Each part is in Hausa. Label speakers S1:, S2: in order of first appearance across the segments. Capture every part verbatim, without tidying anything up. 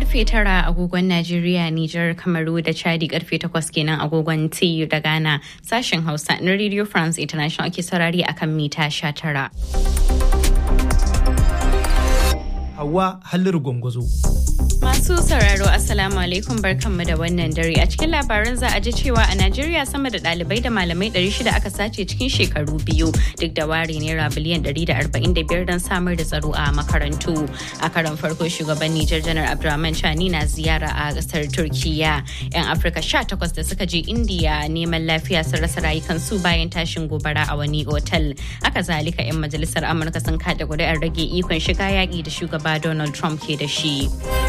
S1: karfe tara agogon Najeriya, Nijar, Kamaru da Chadi karfe takwas kenan agogon T U da Ghana. Sashen Hausa na Radio France International ake saurari akan mita sha tara.
S2: Hauwa Halliru Gwangwazo.
S1: Masu sauraro Assalamu alaikum barkanmu da wannan dare. A cikin labaran za a ji cewa a Najeriya sama da ɗalibai da malamai ɗari shida aka sace cikin shekaru biyu duk da ware naira biliyan ɗari da arba'in da biyar don samar da tsaro a makarantu. A karon farko shugaban Nijar Janar Abdurrahman Chani na ziyara a ƙasar Turkiya. 'Yan Afirka sha takwas da suka je Indiya neman lafiya sun rasa rayukansu bayan tashin gobara a wani otal. Haka zalika 'yan majalisar Amurka sun kada ƙuri'ar rage ikon shiga yaƙi da shugaba Donald Trump ke da shi.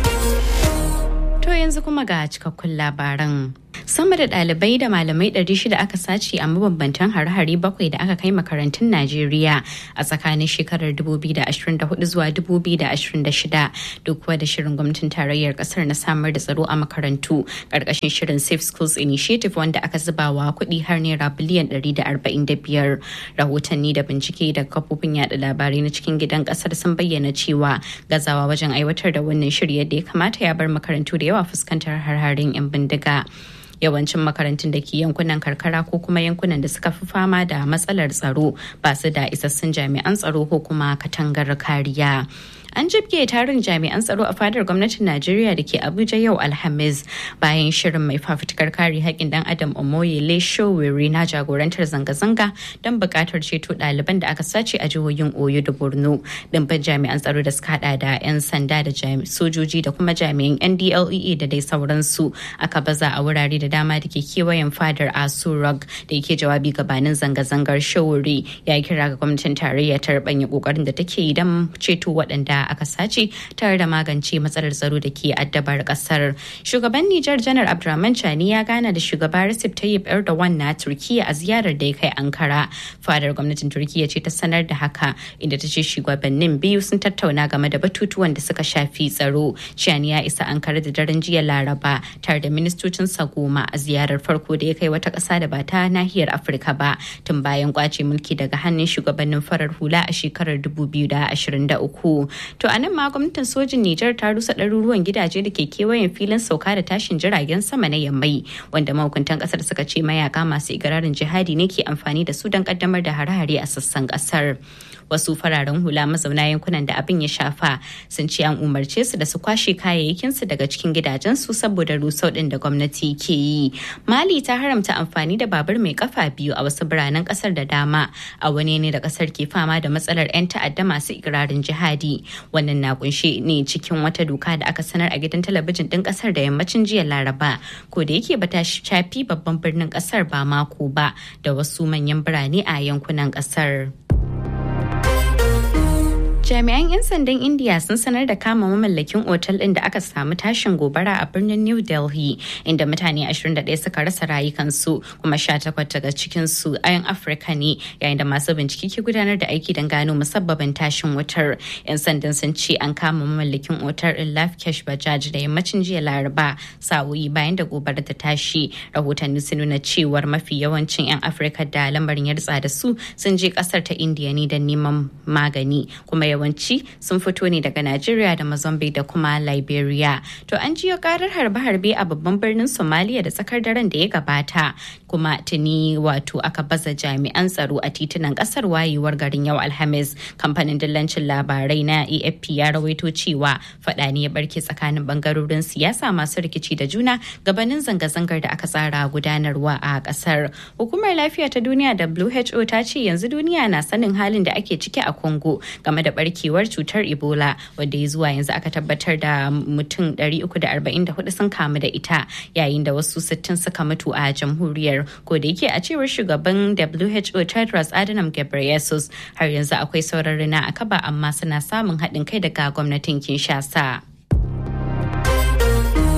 S1: To yanzu kuma ga cikakkun labaran. Sama da ɗalibai da malamai ɗari shida aka sace a mabambantan hare-hare bakwai da aka kai makarantun Najeriya a tsakanin shekarar dubu biyu da ashirin da hudu zuwa dubu biyu da ashirin da shida duk kuwa da shirin gwamnatin tarayyar ƙasar na samar da tsaro a makarantu ƙarƙashin shirin Safe Schools Initiative wanda aka zubawa kuɗi har naira biliyan ɗari da arba'in da biyar. Rahotanni da bincike daga kafofin yaɗa labarai na cikin gidan ƙasar sun bayyana cewa gazawa wajen aiwatar da wannan shiri yadda ya kamata ya bar makarantu da yawa fuskantar har-harin 'yan bindiga. Yawancin makarantun da ke yankunan karkara ko kuma yankunan da suka fi fama da matsalar tsaro ba su da isassun jami'an tsaro ko kuma katangar kariya. An jibge tarin jami'an tsaro a fadar gwamnatin Najeriya da ke Abuja yau Alhamis bayan shirin mai fafutukar kare haƙƙin dan Adam Omoyele Sowore na jagorantar zanga-zanga don buƙatar ceto ɗaliban da aka sace a jihohin Oyo da Borno. Dimbin jami'an tsaro da suka hada da 'yan sanda da sojoji da kuma jami'an N D L E A da dai sauransu aka baza a wurare da dama da ke kewayen fadar Aso Rock. Da yake jawabi gabanin zanga-zangar, Sowore ya kira ga gwamnatin tarayya ta rabanya kokarin da take yi don ceto waɗanda aka sace tare da magance matsalar tsaro da ke addabar kasar. Shugaban Nijar Janar Abdurrahman Chani ya gana da shugaba Recep Tayyip Erdogan na Turkiya a ziyarar da ya kai Ankara. Fadar gwamnatin Turkiya ce ta sanar da haka inda ta ce shugabannin biyu sun tattauna game da batutuwan da suka shafi tsaro. Chani ya isa Ankara da daren jiya Laraba tare da ministocin sa goma a ziyarar farko da ya kai wata ƙasa da ba ta nahiyar Afirka ba tun bayan kwace mulki daga hannun shugabannin farar hula a shekarar dubu biyu da ashirin da uku. To a nan ma gwamnatin sojin Nijar ta rusa ɗaruruwan gidaje da ke kewayen filin sauka da tashin jiragen sama na Yammai wanda mahukuntan ƙasar suka ce mayaka masu igirarin jihadi ne ke amfani da su don ƙaddamar da hare-hare a sassan ƙasar. Wasu fararen hula mazauna yankunan da abin ya shafa sun ce an umarce su da su kwashe kayayyakinsu daga cikin gidajensu saboda rusau ɗin da gwamnati ke yi. Mali ta haramta amfani da babur mai kafa biyu a wasu biranen ƙasar da dama a wani ne da ƙasar ke fama da matsalar 'yan ta'adda masu igirarin jihadi. Wannan na kunshe ne cikin wata doka da aka sanar a gidan talabijin ɗin ƙasar da yammacin jiya Laraba, ko da yake bata shafi babban birnin ƙasar ba mako ba da wasu manyan birane a yankunan ƙasar. Jami'an 'yan sandan India sun sanar da kama mamallakin otal ɗin da aka samu tashin gobara a birnin New Delhi inda mutane ashirin da ɗaya suka rasa rayukansu kuma sha takwas daga cikinsu 'yan Afirka ne, yayin da masu bincike ke gudanar da aiki don gano musabbabin tashin wutar. 'Yan sandan sun ce an kama mamallakin otal ɗin Lavkesh Bajaj da yammacin jiya Laraba sa'o'i bayan da gobara ta tashi. Rahotanni sun nuna cewar mafi yawancin 'yan Afirka da lamarin ya ritsa da su sun je ƙasar ta India ne don neman magani kuma yawanci sun fito ne daga Najeriya da Mozambique da kuma Liberia. To an jiyo karar harbe-harbe a babban birnin Somalia da tsakar daren da ya gabata kuma tuni wato aka baza jami'an tsaro a titunan kasar wayewar garin yau Alhamis. Kamfanin dillancin labarai na A F P ya rawaito cewa fada ne ya barke tsakanin bangarorin siyasa masu rikici da juna gabanin zanga-zangar da aka tsara gudanarwa a kasar. Hukumar lafiya ta duniya W H O ta ce yanzu duniya na sanin halin da ake ciki a Congo game da barkewar cutar Ebola wadda ya zuwa yanzu aka tabbatar da mutum ɗari uku da arba'in da hudu sun kamu da ita yayin da wasu sittin suka mutu a jamhuriyar. Ko da yake a cewar shugaban W H O Tedros Adhanom Ghebreyesus har yanzu akwai sauran rina a kaba amma suna samun haɗin kai daga gwamnatin Kinshasa.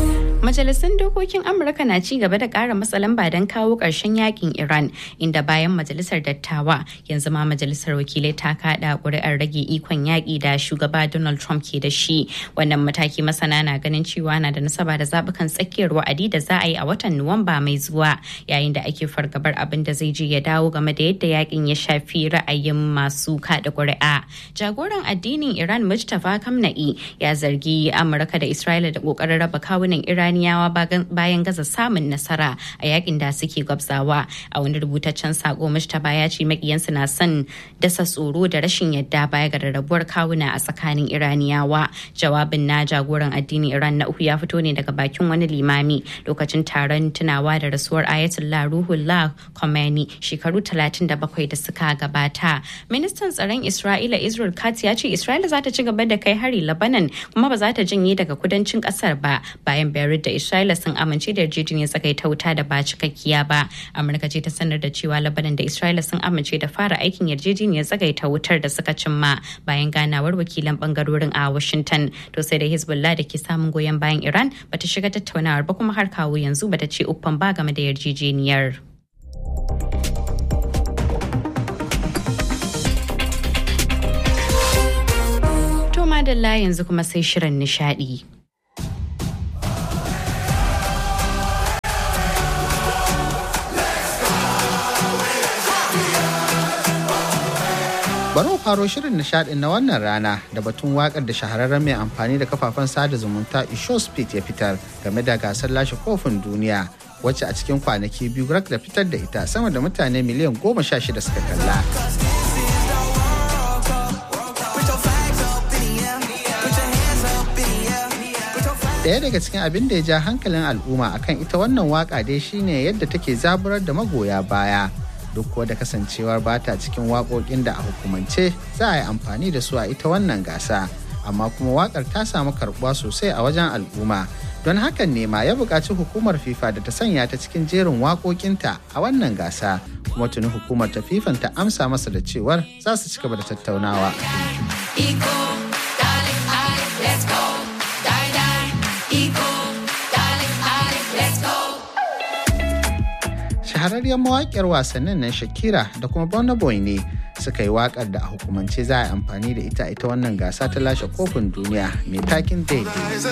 S1: Majalisun dokokin Amurka na ci gaba da ƙara matsa lamba don kawo ƙarshen yakin Iran, inda bayan majalisar dattawa yanzu ma majalisar wakilai ta kaɗa ƙuri'ar rage ikon yaƙi da shugaba Donald Trump ke da shi. Wannan mataki masana na ganin cewa na da nasaba da zaɓukan tsakiyar wa'adi da za a yi a watan Nuwamba mai zuwa, yayin da ake fargabar abin da zai je ya dawo game da yadda yakin ya shafi ra'ayin masu kaɗa ƙuri'a. Jagoran addinin Iran Mujtaba Kamna'i ya zargi Amurka da Isra'ila da ƙoƙarin raba kawunan Iran bayan gaza samun nasara a yakin da suke gwabzawa. A wani rubutaccen sako Mujtaba ya ce makiyansu na son dasa tsoro da rashin yadda baya ga rarrabuwar kawuna a tsakanin Iraniyawa. Jawabin na jagoran addinin Iran na uku ya fito ne daga bakin wani limami lokacin taron tunawa da rasuwar Ayatollah Ruhullah Khomeini shekaru talatin da bakwai da suka gabata. Ministan tsaron Isra'ila Israel Katz ya ce Isra'ila za ta ci gaba da kai hari Lebanon kuma ba za ta janye daga kudancin kasar ba bayan Beirut da Isra'ila sun amince da yarjejeniyar tsagaita wuta da ba cikakkiya ba. Amurka ce ta sanar da cewa Lebanon da Isra'ila sun amince da fara aikin yarjejeniyar tsagaita wutar da suka cimma bayan ganawar wakilan bangarorin a Washington. To sai da Hezbollah da ke samun goyon bayan Iran bata shiga tattaunawar ba kuma har kawo yanzu bata ce uffan ba game da yarjejeniyar. To madalla yanzu kuma sai shirin nishadi.
S3: Bari mu faro shirin nishadin na wannan rana da batun wakar da shahararren mai amfani da kafafen sada zumunta Isho Speed ya fitar game da gasar lashe kofin duniya, wacce a cikin kwanaki biyu rak da fitar da ita sama da mutane miliyan goma sha shida suka kalla. Daya daga cikin abin da ya ja hankalin al'umma akan ita wannan waka dai shine yadda take zaburar da magoya baya. Duk kuwa da kasancewar bata cikin waƙoƙin da a hukumance za a yi amfani da su a ita wannan gasa, amma kuma waƙar ta samu karɓuwa sosai a wajen al'umma. Don hakan ne ma ya buƙaci hukumar FIFA da ta sanya ta cikin jerin waƙoƙinta a wannan gasa, kuma tuni hukumar ta FIFA ta amsa masa da cewar za su ci gaba da tattaunawa. Shahararriyar mawaƙiyar wasannin nan Shakira da kuma Burna Boy ne suka yi waƙar da a hukumance za a yi amfani da ita ita wannan gasa ta lashe kofin duniya mai takin daidai.